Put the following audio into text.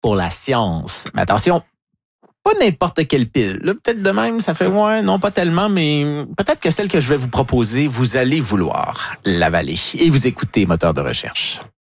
pour la science. Mais attention, pas n'importe quelle pile. Là, peut-être de même, ça fait non pas tellement, mais peut-être que celle que je vais vous proposer, vous allez vouloir l'avaler. Et vous écoutez Moteur de recherche.